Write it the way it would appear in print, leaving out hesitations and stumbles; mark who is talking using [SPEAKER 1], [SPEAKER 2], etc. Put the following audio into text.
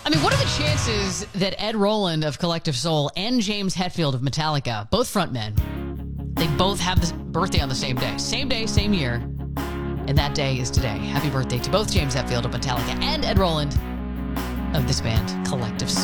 [SPEAKER 1] I mean, what are the chances that Ed Roland of Collective Soul and James Hetfield of Metallica, both frontmen, they both have this birthday on the same day, same year, and that day is today. Happy birthday to both James Hetfield of Metallica and Ed Roland of this band, Collective Soul.